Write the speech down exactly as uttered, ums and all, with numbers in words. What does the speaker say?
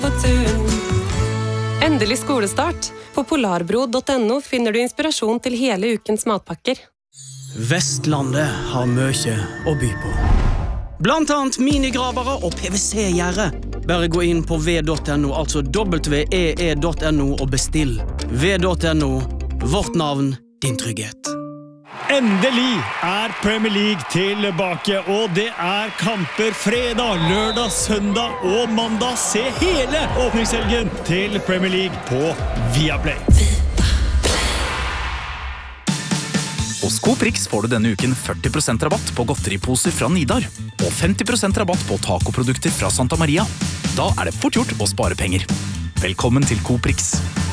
på tun. Endelig skolestart. På polarbro punktum no finner du inspirasjon til hele ukens matpakker. Vestlandet har mye å by på. Blant annet minigravere og P V C-gjerde. Bare gå inn på v punktum no, altså w e e punktum no og bestill. v punktum no, vårt navn, din trygghet. Endelig er Premier League tilbake, og det er kamper fredag, lørdag, søndag og mandag. Se hele åpningshelgen til Premier League på Viaplay. Hos Coprix får du denne uken førti prosent rabatt på godteriposer fra Nidar, og femti prosent rabatt på tacoprodukter fra Santa Maria. Da er det fort gjort å spare penger. Velkommen til Coprix.